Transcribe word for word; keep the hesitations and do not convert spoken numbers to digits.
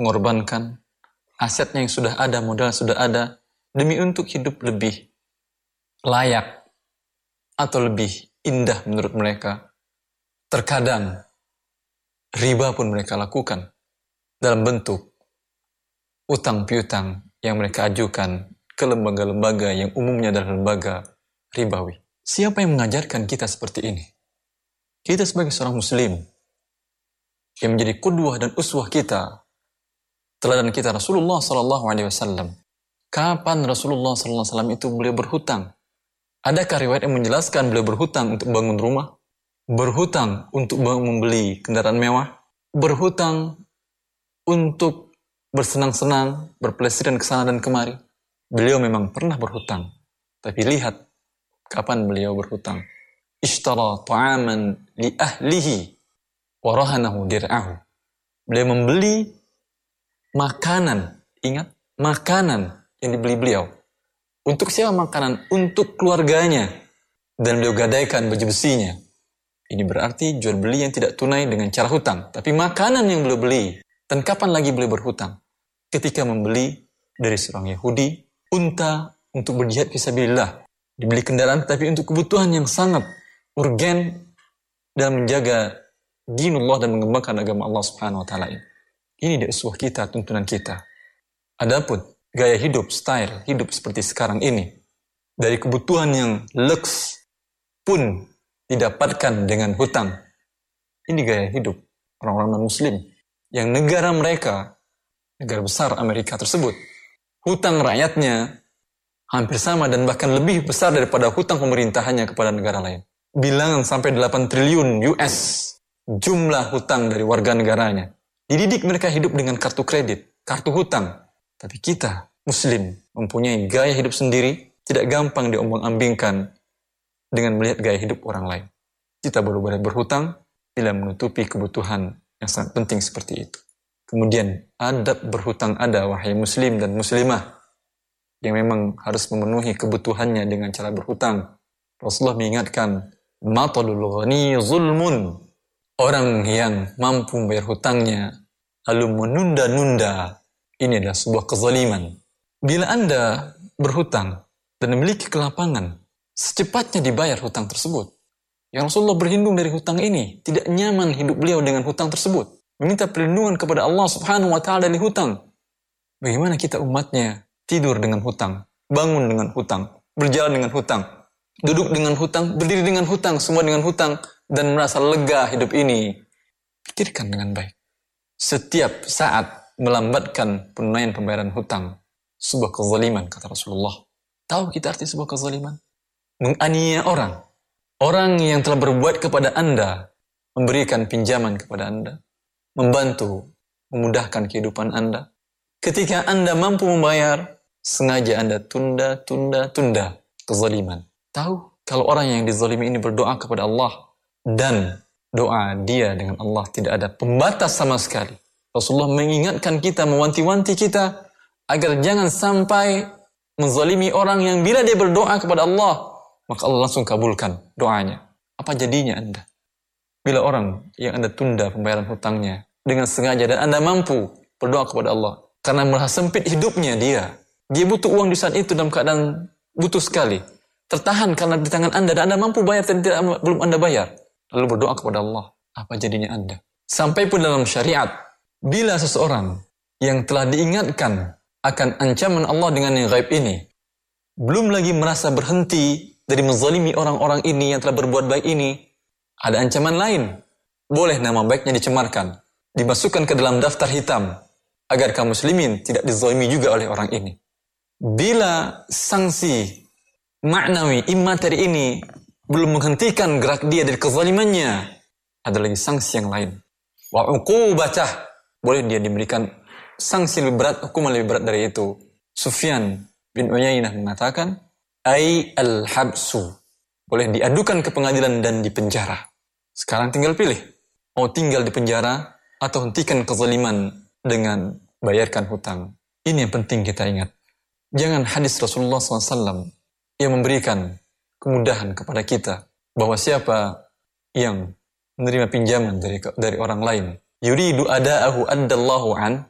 mengorbankan asetnya yang sudah ada, modal sudah ada, demi untuk hidup lebih layak atau lebih indah menurut mereka. Terkadang riba pun mereka lakukan dalam bentuk utang piutang yang mereka ajukan ke lembaga-lembaga yang umumnya adalah lembaga ribawi. Siapa yang mengajarkan kita seperti ini? Kita sebagai seorang muslim yang menjadi qudwah dan uswah kita, teladan kita Rasulullah sallallahu alaihi wasallam. Kapan Rasulullah sallallahu alaihi wasallam itu beliau berhutang? Adakah riwayat yang menjelaskan beliau berhutang untuk bangun rumah? Berhutang untuk membeli kendaraan mewah? Berhutang untuk bersenang-senang, berpelesiran ke sana dan kemari? Beliau memang pernah berhutang. Tapi lihat kapan beliau berhutang. Ishtara ta'aman li ahlihi wa rahanahu dir'ahu. Beliau membeli makanan. Ingat, makanan yang dibeli beliau. Untuk siapa makanan? Untuk keluarganya. Dan beliau gadaikan baju besinya. Ini berarti jual beli yang tidak tunai dengan cara hutang. Tapi makanan yang beliau beli. Dan kapan lagi beliau berhutang? Ketika membeli dari seorang Yahudi unta untuk berjihad fisabilillah. Dibeli kendaraan tapi untuk kebutuhan yang sangat urgen dalam menjaga dinullah dan mengembangkan agama Allah Subhanahu wa taala ini. Ini dia uswah kita, tuntunan kita. Adapun gaya hidup, style hidup seperti sekarang ini, dari kebutuhan yang lux pun didapatkan dengan hutang. Ini gaya hidup orang-orang non-muslim yang negara mereka, negara besar Amerika tersebut, hutang rakyatnya hampir sama dan bahkan lebih besar daripada hutang pemerintahannya kepada negara lain. Bilangan sampai delapan triliun U S jumlah hutang dari warga negaranya. Dididik mereka hidup dengan kartu kredit, kartu hutang. Tapi kita, muslim, mempunyai gaya hidup sendiri, tidak gampang diombang-ambingkan dengan melihat gaya hidup orang lain. Kita baru boleh berhutang bila menutupi kebutuhan yang sangat penting seperti itu. Kemudian, adab berhutang ada, wahai muslim dan muslimah, yang memang harus memenuhi kebutuhannya dengan cara berhutang. Rasulullah mengingatkan, matalul ghani zulmun. Orang yang mampu membayar hutangnya, lalu menunda-nunda, ini adalah sebuah kezaliman. Bila Anda berhutang dan memiliki kelapangan, secepatnya dibayar hutang tersebut. Yang Rasulullah berlindung dari hutang ini, tidak nyaman hidup beliau dengan hutang tersebut. Meminta perlindungan kepada Allah Subhanahu wa taala dari hutang. Bagaimana kita umatnya tidur dengan hutang, bangun dengan hutang, berjalan dengan hutang, duduk dengan hutang, berdiri dengan hutang, semua dengan hutang, dan merasa lega hidup ini. Pikirkan dengan baik. Setiap saat melambatkan penunaian pembayaran hutang, sebuah kezaliman, kata Rasulullah. Tahu kita arti sebuah kezaliman? Menganiaya orang. Orang yang telah berbuat kepada Anda, memberikan pinjaman kepada Anda, membantu, memudahkan kehidupan Anda. Ketika Anda mampu membayar, sengaja Anda tunda, tunda, tunda. Kezaliman. Tahu, kalau orang yang dizalimi ini berdoa kepada Allah, dan doa dia dengan Allah tidak ada pembatas sama sekali. Rasulullah mengingatkan kita, mewanti-wanti kita, agar jangan sampai menzalimi orang yang bila dia berdoa kepada Allah, maka Allah langsung kabulkan doanya. Apa jadinya Anda? Bila orang yang Anda tunda pembayaran hutangnya dengan sengaja dan Anda mampu berdoa kepada Allah, karena merasa sempit hidupnya dia. Dia butuh uang di saat itu dalam keadaan butuh sekali. Tertahan karena di tangan Anda dan Anda mampu bayar dan tidak, belum Anda bayar. Lalu berdoa kepada Allah. Apa jadinya Anda? Sampai pun dalam syariat, bila seseorang yang telah diingatkan akan ancaman Allah dengan yang gaib ini, belum lagi merasa berhenti dari menzalimi orang-orang ini yang telah berbuat baik ini, ada ancaman lain. Boleh nama baiknya dicemarkan, dimasukkan ke dalam daftar hitam, agar kaum muslimin tidak dizalimi juga oleh orang ini. Bila sanksi maknawi, imateri ini belum menghentikan gerak dia dari kezalimannya, ada lagi sanksi yang lain. Wa uqubatah, boleh dia diberikan sanksi lebih berat, hukuman lebih berat dari itu. Sufyan bin Uyainah mengatakan, ai al-habsu, boleh diadukan ke pengadilan dan dipenjara. Sekarang tinggal pilih, mau tinggal di penjara atau hentikan kezaliman dengan bayarkan hutang. Ini yang penting kita ingat. Jangan hadis Rasulullah shallallahu alaihi wasallam yang memberikan kemudahan kepada kita bahwa siapa yang menerima pinjaman dari dari orang lain, yuridu ada'ahu addallahu an,